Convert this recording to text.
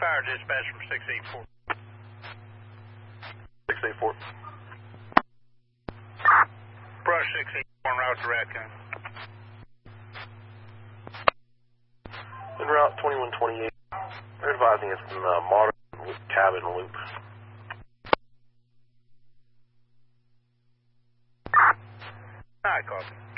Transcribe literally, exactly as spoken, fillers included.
Fire dispatch from six eight four. six eight four. Brush six eight four en route to Raccoon. En route twenty-one twenty-eight. They're advising it's in uh, modern with cabin loop. I copy.